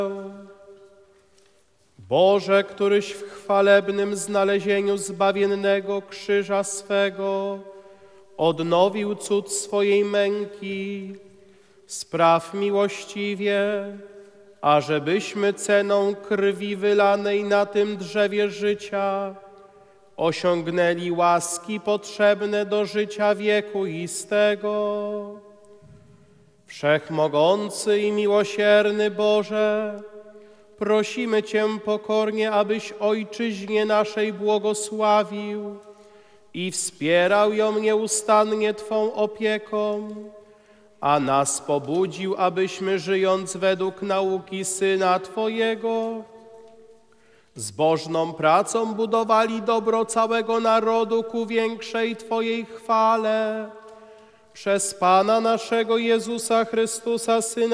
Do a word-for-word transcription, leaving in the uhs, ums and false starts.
Boże, któryś w chwalebnym znalezieniu zbawiennego krzyża swego odnowił cud swojej męki, spraw miłościwie, ażebyśmy ceną krwi wylanej na tym drzewie życia osiągnęli łaski potrzebne do życia wiekuistego. Wszechmogący i miłosierny Boże, prosimy Cię pokornie, abyś Ojczyźnie naszej błogosławił i wspierał ją nieustannie Twą opieką, a nas pobudził, abyśmy, żyjąc według nauki Syna Twojego, zbożną pracą budowali dobro całego narodu ku większej Twojej chwale. Przez Pana naszego Jezusa Chrystusa, Syna